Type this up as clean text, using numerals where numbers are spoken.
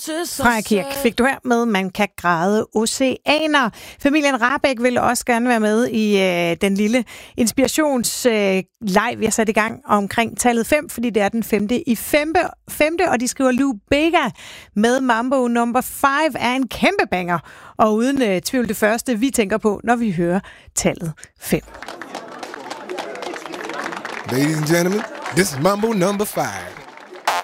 Freja Kirk fik du her med Man kan græde oceaner. Familien Rahbek vil også gerne være med i den lille inspirationsleg, vi har sat i gang omkring tallet 5, fordi det er den 5. i 5. Og de skriver, Lou Bega med Mambo Number 5 er en kæmpe banger. Og uden tvivl det første, vi tænker på, når vi hører tallet 5. Ladies and gentlemen, this is Mambo Number 5.